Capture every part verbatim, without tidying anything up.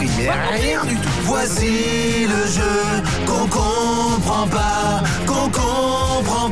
compris, mais rien du tout. Voici le jeu qu'on comprend pas, qu'on comprend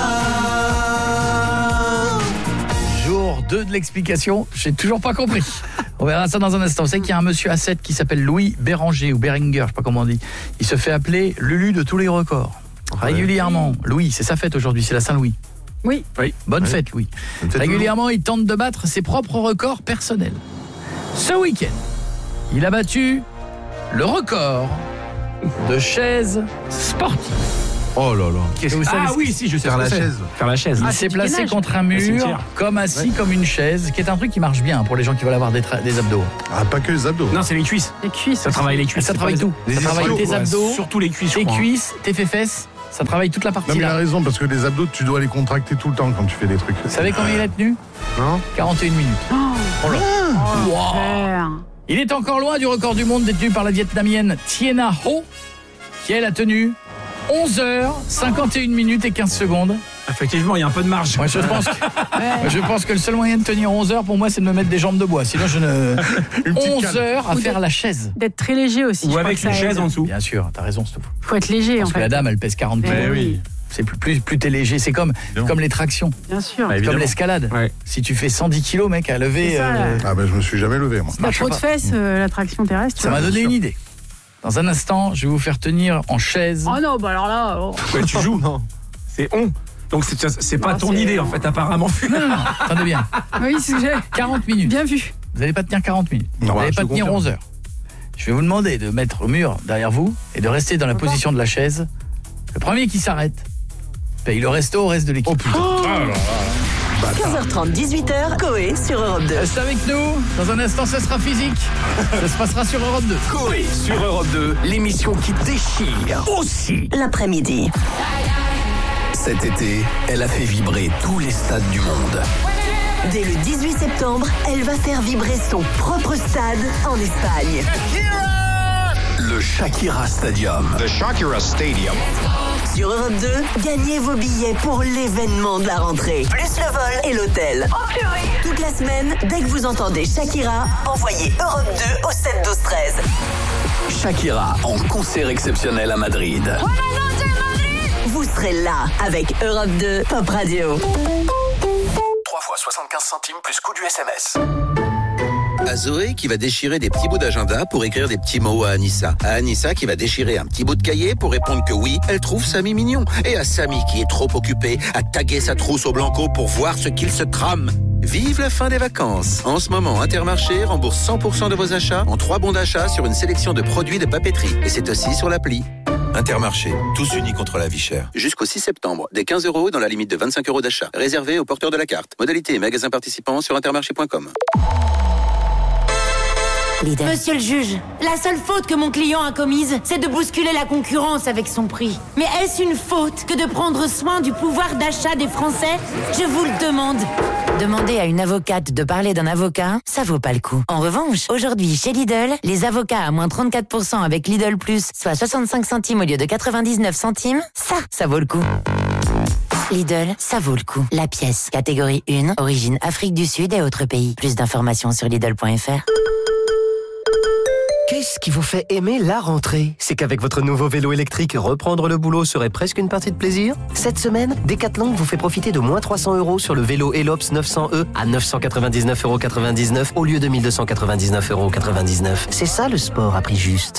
pas. Jour deux de l'explication, j'ai toujours pas compris. On verra ça dans un instant. Vous savez qu'il y a un monsieur à sept qui s'appelle Louis Béranger ou Beringer, je sais pas comment on dit. Il se fait appeler Lulu de tous les records. Régulièrement, Louis, c'est sa fête aujourd'hui, c'est la Saint-Louis. Oui. Oui. Bonne oui. fête, Louis. Régulièrement, il tente de battre ses propres records personnels. Ce week-end, il a battu le record de chaises sportives. Oh là là. Qu'est-ce que vous Ah savez oui, si, je sais Faire ce que la c'est. chaise. Faire la chaise. Il Ah, s'est c'est du placé gainage. contre un Le mur, cimetière. comme assis comme une chaise, qui est un truc qui marche bien pour les gens qui veulent avoir des, tra- des abdos. Ah, pas que les abdos. Non, c'est les cuisses. Les cuisses. Ça travaille les cuisses. Ça c'est travaille pas tout. les Ça travaille ischios, tes ouais. abdos, Surtout les cuisses, je tes crois. cuisses, tes fesses. Ça travaille toute la Non, partie mais il a là. raison, parce que les abdos, tu dois les contracter tout le temps quand tu fais des trucs. Vous savez combien il a tenu? Non quarante et une minutes. Oh là. Wow. Super. Il est encore loin du record du monde détenu par la Vietnamienne Thiena Ho, qui elle a tenu onze heures, cinquante et une minutes et quinze secondes. Effectivement, il y a un peu de marge. Moi, je pense que, je pense que le seul moyen de tenir onze heures pour moi, c'est de me mettre des jambes de bois. Sinon, je ne. onze heures à Ou faire de- la chaise. D'être très léger aussi. je Ou crois avec que ça une chaise aide. en dessous. Bien sûr, t'as raison, Stouff. Faut être léger en Parce que la fait. dame, elle pèse quarante Mais kilos. oui. C'est plus, plus, plus t'es léger. C'est comme, Bien. comme les tractions, Bien sûr. Ouais, comme évidemment. l'escalade. Ouais. Si tu fais cent dix kilos, mec, à lever. C'est ça, là. Ah ben, je me suis jamais levé, moi. T'as trop de fesses, euh, l'attraction terrestre. tu Ça vois. m'a donné sûr. une idée. Dans un instant, je vais vous faire tenir en chaise. Oh non, bah alors là. oh. Ouais, tu joues. C'est on. Donc c'est, c'est pas Non, ton c'est- idée en fait apparemment. Non, non, non, attendez bien. Oui, c'est ce que j'ai. quarante minutes. Bien vu. Vous n'allez pas tenir quarante minutes. Non, Vous n'allez je pas te tenir confirme. onze heures. Je vais vous demander de mettre au mur derrière vous et de rester dans la Pourquoi position de la chaise. Le premier qui s'arrête paye le resto au reste de l'équipe. Oh putain. quinze heures trente, dix-huit heures, Coé sur Europe deux. Restez avec nous. Dans un instant, ce sera physique. Ça se passera sur Europe deux. Coé sur Europe deux, l'émission qui déchire aussi. L'après-midi. Cet été, elle a fait vibrer tous les stades du monde. Dès le dix-huit septembre, elle va faire vibrer son propre stade en Espagne. Le Shakira Stadium. The Shakira Stadium. Sur Europe deux, gagnez vos billets pour l'événement de la rentrée. Plus le vol et l'hôtel. Toute la semaine, dès que vous entendez Shakira, envoyez Europe deux au sept douze treize. Shakira en concert exceptionnel à Madrid. Vous serez là avec Europe deux Pop Radio. trois fois soixante-quinze centimes plus coût du S M S. À Zoé qui va déchirer des petits bouts d'agenda pour écrire des petits mots à Anissa. À Anissa qui va déchirer un petit bout de cahier pour répondre que oui, elle trouve Samy mignon. Et à Samy qui est trop occupé à taguer sa trousse au Blanco pour voir ce qu'il se trame. Vive la fin des vacances. En ce moment, Intermarché rembourse cent pour cent de vos achats en trois bons d'achat sur une sélection de produits de papeterie. Et c'est aussi sur l'appli. Intermarché, tous unis contre la vie chère. Jusqu'au six septembre, des quinze euros dans la limite de vingt-cinq euros d'achat. Réservé aux porteurs de la carte. Modalité et magasins participants sur intermarché point com. Monsieur le juge, la seule faute que mon client a commise, c'est de bousculer la concurrence avec son prix. Mais est-ce une faute que de prendre soin du pouvoir d'achat des Français? Je vous le demande. Demander à une avocate de parler d'un avocat, ça vaut pas le coup. En revanche, aujourd'hui, chez Lidl, les avocats à moins trente-quatre pour cent avec Lidl Plus, soit soixante-cinq centimes au lieu de quatre-vingt-dix-neuf centimes, ça, ça vaut le coup. Lidl, ça vaut le coup. La pièce, catégorie un, origine Afrique du Sud et autres pays. Plus d'informations sur Lidl point F R. Qu'est-ce qui vous fait aimer la rentrée? C'est qu'avec votre nouveau vélo électrique, reprendre le boulot serait presque une partie de plaisir? Cette semaine, Decathlon vous fait profiter de moins trois cents euros sur le vélo Elops neuf cents E à neuf cent quatre-vingt-dix-neuf euros quatre-vingt-dix-neuf au lieu de mille deux cent quatre-vingt-dix-neuf euros quatre-vingt-dix-neuf. C'est ça le sport à prix juste.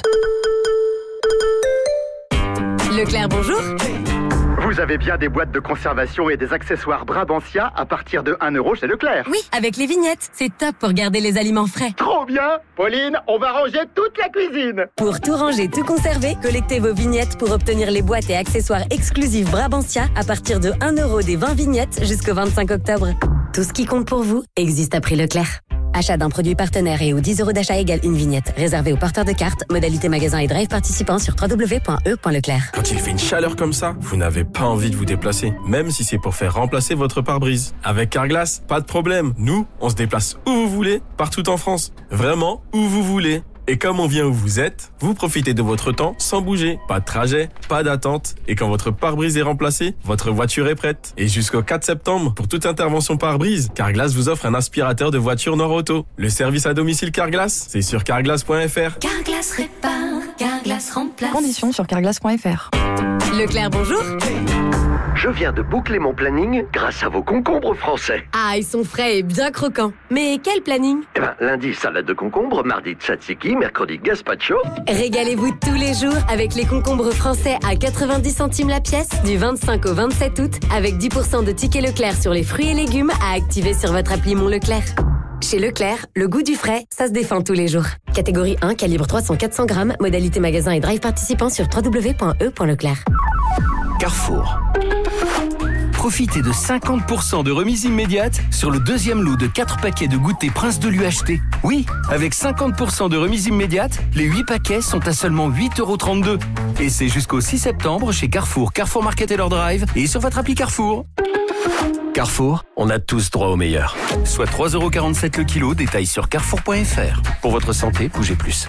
Leclerc, bonjour. Vous avez bien des boîtes de conservation et des accessoires Brabantia à partir de un euro chez Leclerc. Oui, avec les vignettes. C'est top pour garder les aliments frais. Trop bien! Pauline, on va ranger toute la cuisine. Pour tout ranger, tout conserver, collectez vos vignettes pour obtenir les boîtes et accessoires exclusifs Brabantia à partir de un euro des vingt vignettes jusqu'au vingt-cinq octobre. Tout ce qui compte pour vous existe à prix Leclerc. Achat d'un produit partenaire et ou dix euros d'achat égale une vignette. Réservé aux porteurs de cartes, modalité magasin et drive participants sur w w w point e point leclerc. Quand il fait une chaleur comme ça, vous n'avez pas envie de vous déplacer, même si c'est pour faire remplacer votre pare-brise. Avec Carglass, pas de problème. Nous, on se déplace où vous voulez, partout en France. Vraiment, où vous voulez. Et comme on vient où vous êtes, vous profitez de votre temps sans bouger. Pas de trajet, pas d'attente. Et quand votre pare-brise est remplacé, votre voiture est prête. Et jusqu'au quatre septembre, pour toute intervention pare-brise, Carglass vous offre un aspirateur de voiture Nord-Auto. Le service à domicile Carglass, c'est sur carglass point f r. Carglass répare, Carglass remplace. Conditions sur carglass point f r. Leclerc, bonjour. Je viens de boucler mon planning grâce à vos concombres français. Ah, ils sont frais et bien croquants. Mais quel planning? Eh ben, lundi, salade de concombre, mardi, tzatziki, mercredi, gazpacho. Régalez-vous tous les jours avec les concombres français à quatre-vingt-dix centimes la pièce du vingt-cinq au vingt-sept août avec dix pour cent de tickets Leclerc sur les fruits et légumes à activer sur votre appli Mon Leclerc. Chez Leclerc, le goût du frais, ça se défend tous les jours. Catégorie un, calibre trois cents à quatre cents grammes, modalité magasin et drive participant sur w w w point e point leclerc. Carrefour. Profitez de cinquante pour cent de remise immédiate sur le deuxième lot de quatre paquets de goûter Prince de l'U H T. Oui, avec cinquante pour cent de remise immédiate, les huit paquets sont à seulement huit euros trente-deux. Et c'est jusqu'au six septembre chez Carrefour, Carrefour Market et leur drive et sur votre appli Carrefour. Carrefour, on a tous droit au meilleur. Soit trois euros quarante-sept le kilo, détail sur carrefour point f r. Pour votre santé, bougez plus.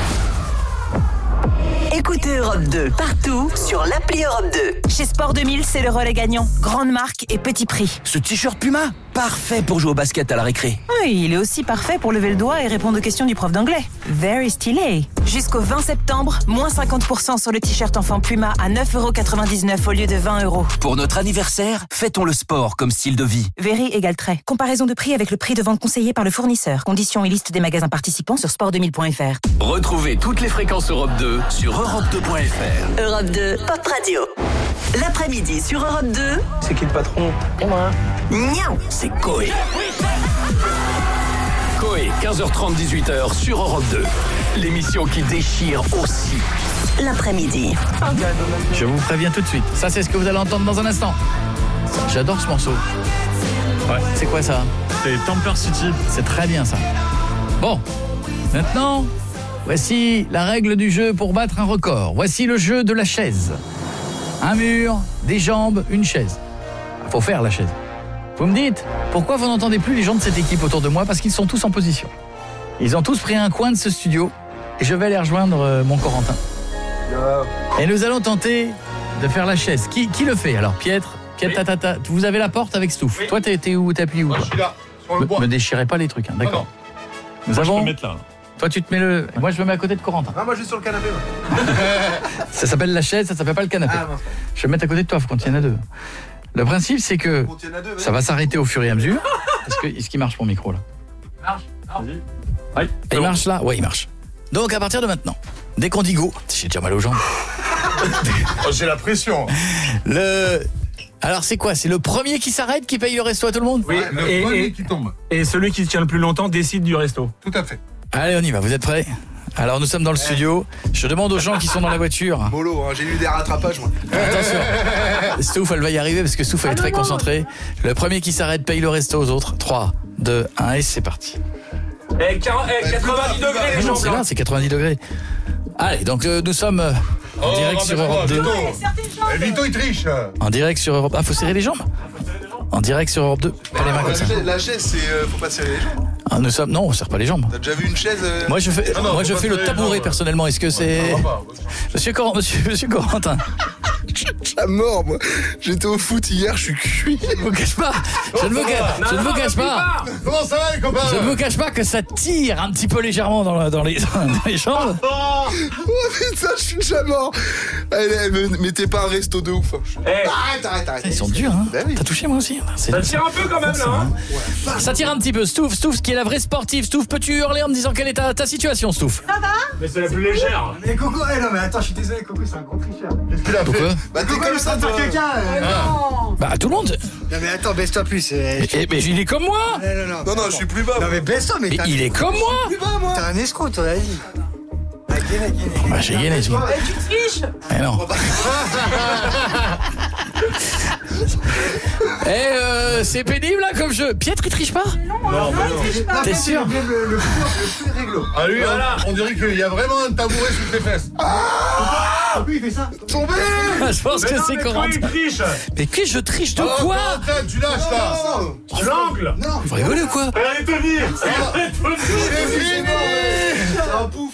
Écoutez Europe deux partout sur l'appli Europe deux. Chez Sport deux mille, c'est le relais gagnant. Grande marque et petit prix. Ce t-shirt Puma, parfait pour jouer au basket à la récré. Oui, il est aussi parfait pour lever le doigt et répondre aux questions du prof d'anglais. Very stylé. Jusqu'au vingt septembre, moins cinquante pour cent sur le t-shirt enfant Puma à neuf euros quatre-vingt-dix-neuf au lieu de vingt euros. Pour notre anniversaire, fêtons le sport comme style de vie. Very égale trait. Comparaison de prix avec le prix de vente conseillé par le fournisseur. Conditions et liste des magasins participants sur sport deux mille point f r. Retrouvez toutes les fréquences Europe deux sur europe deux point f r. Europe deux, Pop Radio. L'après-midi sur Europe deux. C'est qui le patron? Et moi. Niao. C'est Coé. Coé, quinze heures trente, dix-huit heures sur Europe deux. L'émission qui déchire aussi. L'après-midi. Je vous préviens tout de suite. Ça, c'est ce que vous allez entendre dans un instant. J'adore ce morceau. Ouais. C'est quoi ça? C'est Temper City. C'est très bien ça. Bon, maintenant, voici la règle du jeu pour battre un record. Voici le jeu de la chaise. Un mur, des jambes, une chaise. Faut faire la chaise. Vous me dites, pourquoi vous n'entendez plus les gens de cette équipe autour de moi? Parce qu'ils sont tous en position. Ils ont tous pris un coin de ce studio et je vais aller rejoindre euh, mon Corentin. Et nous allons tenter de faire la chaise. Qui, qui le fait? Alors, Pietre, Pietre, oui. tata, tata, vous avez la porte avec Stouff. Oui. Toi, t'es, t'es où? T'es appuyé où? Moi, je suis là, sur le bois. Me, me déchirez pas les trucs, hein. D'accord. Nous moi, avons... je peux mettre là. Toi, tu te mets le... Moi, je me mets à côté de Corentin. Ah, moi, je suis sur le canapé. Ça s'appelle la chaise, ça s'appelle pas le canapé. Ah, je vais me mettre à côté de toi, faut qu'on tienne à deux. Le principe, c'est que deux, ça va s'arrêter au fur et à mesure. Est-ce, que, est-ce qu'il marche mon micro, là? Il marche. Vas-y. Oui. Il marche là? Oui, il marche. Donc, à partir de maintenant, dès qu'on dit go, j'ai déjà mal aux jambes. Oh, j'ai la pression. Le... Alors, c'est quoi? C'est le premier qui s'arrête qui paye le resto à tout le monde? Oui, le et, premier et, qui tombe. Et celui qui tient le plus longtemps décide du resto. Tout à fait. Allez, on y va. Vous êtes prêts? Alors, nous sommes dans le studio. Je demande aux gens qui sont dans la voiture. Mollo, hein, j'ai eu des rattrapages, moi. Attention. Stouff, elle va y arriver parce que Stouff, elle est très concentrée. Le premier qui s'arrête paye le resto aux autres. trois, deux, un et c'est parti. Eh, quatre-vingt-dix degrés, les gens. C'est là, c'est quatre-vingt-dix degrés. Allez, donc euh, nous sommes euh, en oh, direct sur Europe deux. Eh, Vito, il triche. En direct sur Europe... Ah, faut serrer les jambes. En direct sur Europe deux. Pas les mains comme la ça. Chaise, la chaise, c'est... Euh, faut pas serrer les jambes. Ah, nous sommes... Non, on serre pas les jambes. T'as déjà vu une chaise euh... Moi, je fais, non, non, moi, je fais le tabouret, personnellement. Est-ce que c'est... Ouais, pas, monsieur, Cor... monsieur, monsieur Corentin. À mort, moi. J'étais au foot hier, je suis cuit. Je ne vous cache pas. Je ne vous cache, je ne vous cache pas. Comment ça va, les copains? Je ne vous cache pas que ça tire un petit peu légèrement dans, le, dans, les, dans les jambes. Oh putain, je suis déjà mort. Allez, me mettez pas un resto de ouf. Hey. Arrête, arrête, arrête. Ils sont durs, hein. Ben oui. T'as touché, moi aussi. C'est ça tire un peu quand même, là. Hein. Ouais. Ça tire un petit peu. Stouff, Stouff, qui est la vraie sportive. Stouff, peux-tu hurler en me disant quelle est ta, ta situation, Stouff? Ça va? Mais c'est la plus légère. Mais Coco, hey, non mais attends, je suis désolé, Coco, c'est un gros tricheur. Qu'est-ce qu'il a Pourquoi? fait? Bah t'es comme ça, toi. Quelqu'un, euh... ah. Bah tout le monde. Non mais attends, baisse-toi plus. Euh... Mais, mais il est comme moi. Non, non, non, non, non, je suis plus bas. Non mais baisse-toi, mais, mais il est comme moi. Plus bas, moi. T'es un escroc, toi, vas-y. Ah, gainé, gainé. Bah j'ai gainé, tu vois. Tu triches. Eh non. Eh euh, c'est pénible là comme jeu. Pietre, il triche pas? Non, non, non, il triche pas. T'es sûr? Le, le, le, plus, le plus réglo. Ah lui, voilà. On dirait qu'il y a vraiment un tabouret sous tes fesses. Ah oui, il fait ça. Tombé. Je pense mais que non, c'est Corentin. Mais que je triche de oh, quoi? Corentin, tu lâches là. L'angle. Non. Vous rigolez ou quoi? Allez tenir. C'est fini. Oh, pouf.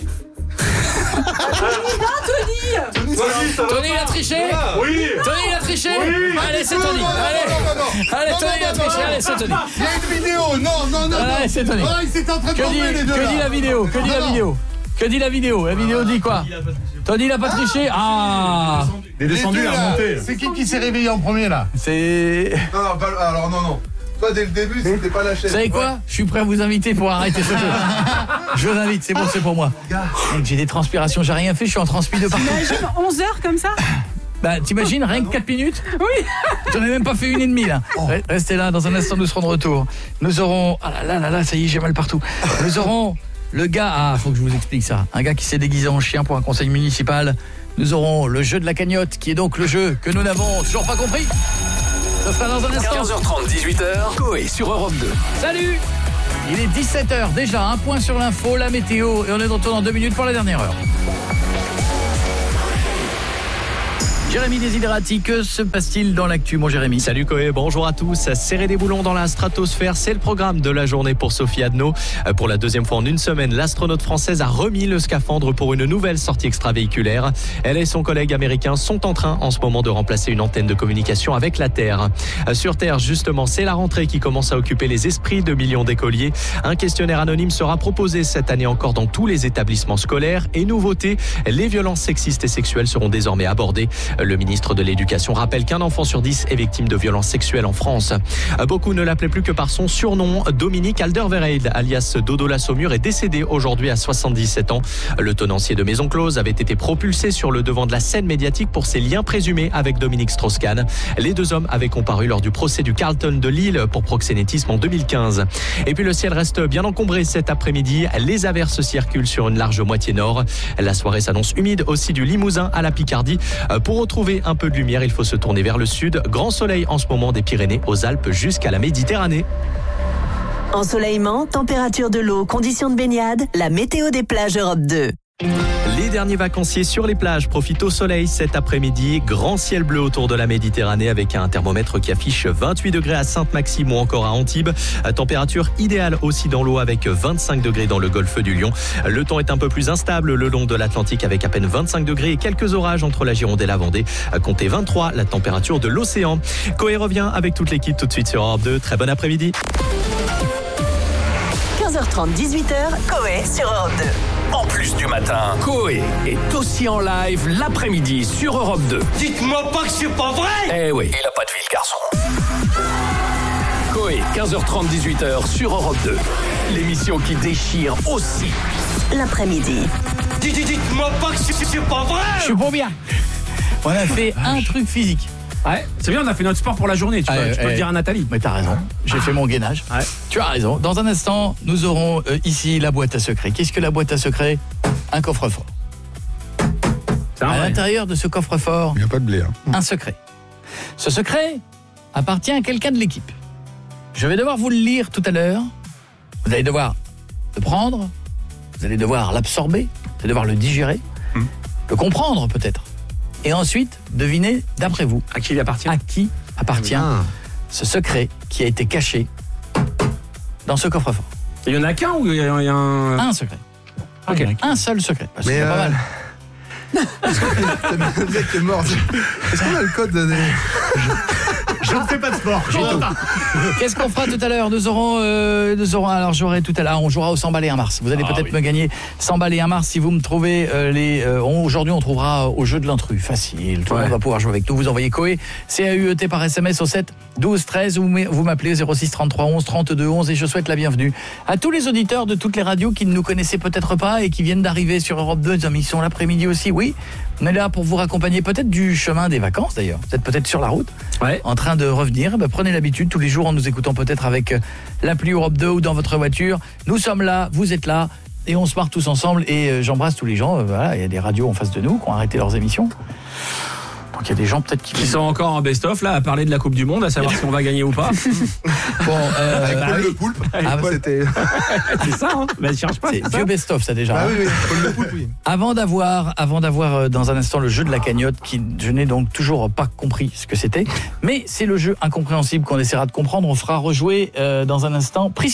Tony Tony il a triché. Oui. Tony il a triché. Oui. Allez c'est Tony. Non, non, non, Allez, non, non, non. allez Non, Tony non, il a non, triché. non, Allez non. c'est Tony. Il y a une vidéo. Non, non, non. Allez non. c'est Tony. Ah, il s'est en train de Que dit, former les deux que là. dit la vidéo Que dit Non, la non. vidéo Que dit la vidéo La vidéo dit quoi Tony il a pas triché. Ah. Il est descendu, Les il deux, est là, remonté. c'est qui qui s'est réveillé en premier là? C'est. Non, non, pas- alors non, non. Toi, dès le début, c'était pas la chaîne. Vous savez quoi Je suis prêt à vous inviter pour arrêter ce jeu. Je vous invite, c'est bon, c'est pour moi. Mec, j'ai des transpirations, j'ai rien fait, je suis en transpi de partout. Imagine onze heures comme ça. Bah t'imagines, rien que quatre minutes. Oui. J'en ai même pas fait une et demie là. Re- Restez là, dans un instant nous serons de retour. Nous aurons... Ah là là là là, ça y est, j'ai mal partout. Nous aurons le gars... Ah, faut que je vous explique ça. Un gars qui s'est déguisé en chien pour un conseil municipal. Nous aurons le jeu de la cagnotte, qui est donc le jeu que nous n'avons toujours pas compris. Ça sera dans un instant. quinze heures trente, dix-huit heures, Coé sur Europe deux. Salut. Il est dix-sept heures déjà, un point sur l'info, la météo, et on est de retour dans deux minutes pour la dernière heure. Jérémy Desiderati, que se passe-t-il dans l'actu, mon Jérémy? Salut Coé, bonjour à tous. Serrer des boulons dans la stratosphère, c'est le programme de la journée pour Sophie Adno. Pour la deuxième fois en une semaine, l'astronaute française a remis le scaphandre pour une nouvelle sortie extravéhiculaire. Elle et son collègue américain sont en train en ce moment de remplacer une antenne de communication avec la Terre. Sur Terre, justement, c'est la rentrée qui commence à occuper les esprits de millions d'écoliers. Un questionnaire anonyme sera proposé cette année encore dans tous les établissements scolaires. Et nouveauté, les violences sexistes et sexuelles seront désormais abordées. Le ministre de l'Éducation rappelle qu'un enfant sur dix est victime de violences sexuelles en France. Beaucoup ne l'appelaient plus que par son surnom. Dominique Alderweireld, alias Dodo la Saumure, est décédé aujourd'hui à soixante-dix-sept ans. Le tenancier de Maison Close avait été propulsé sur le devant de la scène médiatique pour ses liens présumés avec Dominique Strauss-Kahn. Les deux hommes avaient comparu lors du procès du Carlton de Lille pour proxénétisme en deux mille quinze. Et puis le ciel reste bien encombré cet après-midi. Les averses circulent sur une large moitié nord. La soirée s'annonce humide aussi du Limousin à la Picardie. Pour retrouver un peu de lumière, il faut se tourner vers le sud. Grand soleil en ce moment des Pyrénées aux Alpes jusqu'à la Méditerranée. Ensoleillement, température de l'eau, conditions de baignade, la météo des plages Europe deux. Les derniers vacanciers sur les plages profitent au soleil cet après-midi. Grand ciel bleu autour de la Méditerranée avec un thermomètre qui affiche vingt-huit degrés à Sainte-Maxime ou encore à Antibes. Température idéale aussi dans l'eau avec vingt-cinq degrés dans le golfe du Lion. Le temps est un peu plus instable le long de l'Atlantique avec à peine vingt-cinq degrés et quelques orages entre la Gironde et la Vendée. Comptez vingt-trois, la température de l'océan. Coé revient avec toute l'équipe tout de suite sur Europe deux. Très bon après-midi. quinze heures trente, dix-huit heures, Coé sur Europe deux. En plus du matin, Coé est aussi en live l'après-midi sur Europe deux. Dites-moi pas que c'est pas vrai. Eh oui, il a pas de vie le garçon. Coé, quinze heures trente, dix-huit heures sur Europe deux. L'émission qui déchire aussi l'après-midi. Dites-moi pas que c'est pas vrai. Je suis pour bien. On a fait un truc physique. Ouais, c'est bien, on a fait notre sport pour la journée. Tu peux, Ah, tu peux eh, le dire à Nathalie. Mais t'as raison, j'ai fait mon gainage. Ouais. Tu as raison. Dans un instant, nous aurons euh, ici la boîte à secrets. Qu'est-ce que la boîte à secrets? Un coffre-fort. C'est À vrai. l'intérieur de ce coffre-fort, Il n'y a pas de blé. Hein. un secret. Ce secret appartient à quelqu'un de l'équipe. Je vais devoir vous le lire tout à l'heure. Vous allez devoir le prendre, vous allez devoir l'absorber, vous allez devoir le digérer, Hmm. le comprendre peut-être. Et ensuite, devinez, d'après vous, À qui il appartient? à qui appartient ce secret qui a été caché dans ce coffre-fort. Il y en a qu'un ou il y a, il y a un. Un secret. Ok. Un seul secret. Parce Mais qu'il y a pas euh, mal. Le mec est mort. Est-ce qu'on a le code de... Je ne fais pas de sport. J'ai tout. Qu'est-ce qu'on fera tout à l'heure? Nous aurons, euh, nous aurons, alors j'aurai tout à l'heure, on jouera au cent balles et un mars. Vous allez Ah, peut-être oui. me gagner cent balles et un mars si vous me trouvez euh, les. Euh, on- aujourd'hui, on trouvera au jeu de l'intrus, facile. Tout le Ouais. monde va pouvoir jouer avec nous. Vous envoyez Coé, C A U E T par S M S au sept douze treize. Vous m- vous m'appelez zéro six trente-trois onze trente-deux onze et je souhaite la bienvenue à tous les auditeurs de toutes les radios qui ne nous connaissaient peut-être pas et qui viennent d'arriver sur Europe deux. Ils sont l'après-midi aussi. Oui, on est là pour vous raccompagner peut-être du chemin des vacances d'ailleurs. Vous êtes peut-être sur la route. Ouais. En train de revenir, bah, prenez l'habitude tous les jours en nous écoutant peut-être avec euh, l'appli Europe deux ou dans votre voiture. Nous sommes là, vous êtes là et on se marre tous ensemble et euh, j'embrasse tous les gens. Euh, voilà, il y a des radios en face de nous qui ont arrêté leurs émissions. Donc il y a des gens peut-être qui Ils sont encore en best-of là à parler de la Coupe du Monde, à savoir si on va gagner ou pas. bon, euh, Avec bah Paul oui. le Poulpe. Ah, bah, C'était... C'est ça, hein. Bah, je cherche pas. c'est c'est ça. vieux best-of ça déjà. Ah hein. oui, oui, Paul le Poulpe, oui. Avant d'avoir, avant d'avoir euh, dans un instant le jeu de la cagnotte, qui je n'ai donc toujours pas compris ce que c'était, mais c'est le jeu incompréhensible qu'on essaiera de comprendre. On fera rejouer euh, dans un instant Priscilla.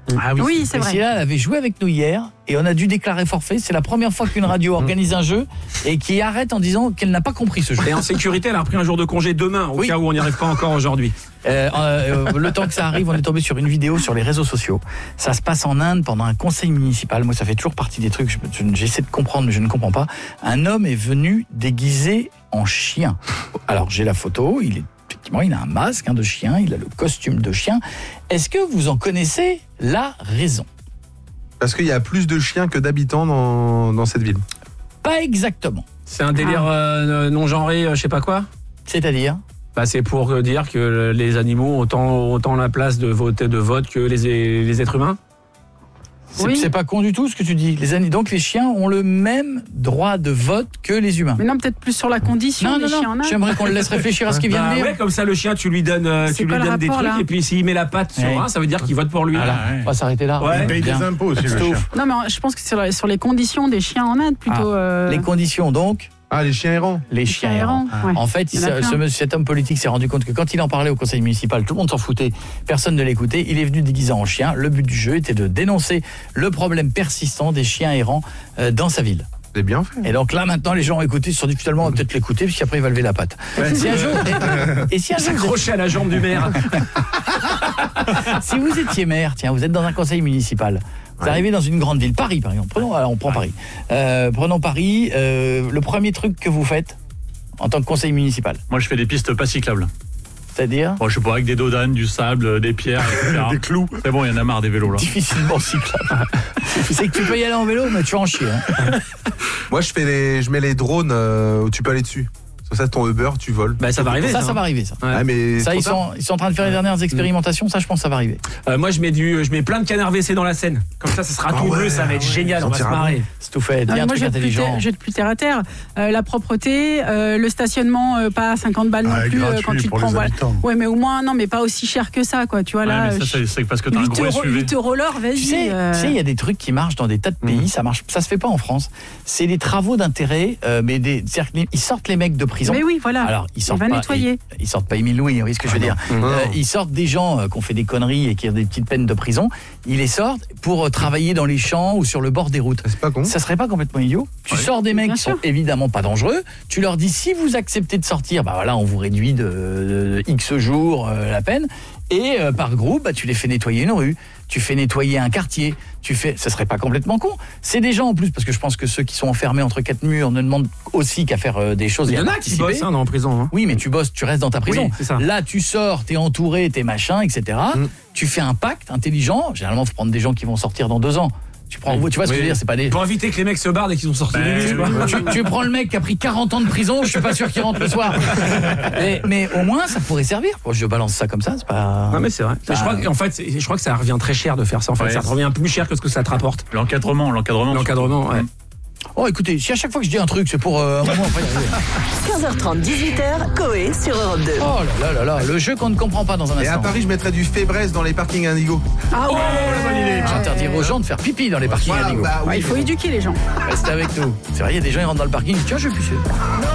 Ah oui, Oui, c'est vrai. Priscilla, elle avait joué avec nous hier et on a dû déclarer forfait. C'est la première fois qu'une radio organise un jeu et qui arrête en disant qu'elle n'a pas compris ce jeu. Et en sécurité, elle a repris un jour de congé demain, au cas où on n'y arrive pas encore aujourd'hui. Euh, euh, le temps que ça arrive, on est tombé sur une vidéo sur les réseaux sociaux. Ça se passe en Inde pendant un conseil municipal. Moi, ça fait toujours partie des trucs, je- je- j'essaie de comprendre, mais je ne comprends pas. Un homme est venu déguisé en chien. Alors, j'ai la photo, il est effectivement, il a un masque hein, de chien, il a le costume de chien. Est-ce que vous en connaissez la raison? Parce qu'il y a plus de chiens que d'habitants dans, dans cette ville. Pas exactement. C'est un délire euh, non-genré, euh, je sais pas quoi. C'est-à-dire Bah, c'est pour euh, dire que les animaux ont autant, autant la place de vote, de vote que les, les êtres humains. C'est Oui. c'est pas con du tout ce que tu dis. Les ani- donc les chiens ont le même droit de vote que les humains. Mais non, peut-être plus sur la condition Non, des non, chiens non. en Inde. J'aimerais qu'on le laisse réfléchir à ce qu'il vient Bah de dire. ouais, comme ça, le chien, tu lui donnes, euh, C'est tu lui quoi le donnes des rapport, trucs, là et puis s'il met la patte sur Ouais. un, ça veut dire qu'il vote pour lui. Voilà. On va s'arrêter là. Ouais. Il paye Bien. des impôts aussi, le Stouff. chien. Non, mais je pense que c'est sur, la- sur les conditions des chiens en Inde plutôt. Ah, euh, Les conditions donc Ah, les chiens errants. les chiens chiens errants. errants, ouais. En fait, Il y en a ce- plein. ce monsieur- cet homme politique s'est rendu compte que quand il en parlait au conseil municipal, tout le monde s'en foutait, personne ne l'écoutait. Il est venu déguisé en chien. Le but du jeu était de dénoncer le problème persistant des chiens errants euh, dans sa ville. C'est bien fait. Et donc là, maintenant, les gens ont écouté, ils se sont dit finalement, on va peut-être l'écouter, puis après, il va lever la patte. Si un jour, et, et si un jour, vous êtes- S'accrocher à la jambe du maire. si vous étiez maire, tiens, vous êtes dans un conseil municipal, vous arrivez dans une grande ville, Paris par exemple, prenons, alors on prend Paris. Euh, prenons Paris, euh, le premier truc que vous faites en tant que conseil municipal, Moi, je fais des pistes pas cyclables. c'est-à-dire Bon, je sais pas, avec des dodanes, du sable, des pierres, et cetera. Des clous. C'est bon, il y en a marre des vélos là. difficilement cyclable. C'est que tu peux y aller en vélo, mais tu vas en chier. Hein. Moi, je, fais les, je mets les drones euh, où tu peux aller dessus. Sur ça, ton Uber, tu voles. Bah, ça va arriver. Ça, Ça, ça va arriver, ça. Ouais. Ah, mais Ça, trop ils tard. sont, ils sont en train de faire les dernières expérimentations, ça, je pense que ça va arriver. Euh, moi, je mets, du, je mets plein de canards W C dans la Seine. Comme ça, ça sera tout ouais, bleu, ça va être ouais. génial, on va se Sentira marrer. C'est tout fait, Non, dis un moi, truc je vais être plus intelligent. terre- je vais être plus terre à terre. Euh, la propreté, euh, le stationnement, euh, pas à cinquante balles non Ah, plus euh, gratuit quand tu te pour prends. les voilà. habitants. Ouais, mais au moins, non, mais pas aussi cher que ça, quoi. Tu vois, Ouais, là, mais ça, c'est- c'est parce que t'as un huit gros euros, S U V. huit euros l'heure, vas-y. Tu sais, euh, tu sais, il y a des trucs qui marchent dans des tas de pays, ça marche, ça se fait pas en France. C'est les travaux d'intérêt, euh, mais des, c'est-à-dire qu'ils- ils sortent les mecs de prison. Mais oui, voilà. Alors, ils Il sortent va pas, nettoyer. Ils, ils sortent pas Émile Louis, vous voyez ce que je veux dire. non. Euh, ils sortent des gens euh, qui ont fait des conneries et qui ont des petites peines de prison. Ils les sortent pour euh, travailler dans les champs ou sur le bord des routes. C'est pas con. Ça serait pas complètement idiot. Tu sors des mecs Bien qui sûr. sont évidemment pas dangereux. Tu leur dis si vous acceptez de sortir, bah voilà, on vous réduit de, de- de X jours euh, la peine. Et euh, par groupe, bah, tu les fais nettoyer une rue, tu fais nettoyer un quartier, tu fais, ça serait pas complètement con. C'est des gens en plus, parce que je pense que ceux qui sont enfermés entre quatre murs ne demandent aussi qu'à faire euh, des choses. Il y et à en a qui participer. bossent hein, dans la prison. Hein. Oui, mais tu bosses, tu restes dans ta prison. Oui, c'est ça. Là, tu sors, t'es entouré, t'es machin, et cetera. Mm. Tu fais un pacte intelligent. Généralement, faut prendre des gens qui vont sortir dans deux ans. Tu prends, tu vois ce que je veux dire, c'est pas des. Pour éviter que les mecs se barrent dès qu'ils sont sortis Ben, du lit, quoi. tu, tu prends le mec qui a pris quarante ans de prison, je suis pas sûr qu'il rentre le soir. mais, mais au moins, ça pourrait servir. Bon, je balance ça comme ça, c'est pas. Non mais c'est vrai. Ça- Mais je crois qu'en fait, c'est- je crois que ça revient très cher de faire ça. En fait, Ouais, ça c'est- revient plus cher que ce que ça te rapporte. L'encadrement, l'encadrement. L'encadrement, ouais. Oh, écoutez, si à chaque fois que je dis un truc, c'est pour euh, un moment après. quinze heures trente, dix-huit heures, Coé sur Europe deux. Oh là là là là, le jeu qu'on ne comprend pas dans un Et à instant. Paris, je mettrais du Fébreze dans les parkings Indigo. Ah ouais, J'interdirai aux gens de faire pipi dans les parkings Voilà, Indigo. bah oui. Ouais, il faut éduquer les gens. Restez avec nous. C'est vrai, il y a des gens qui rentrent dans le parking, ils disent tiens, je vais pisser.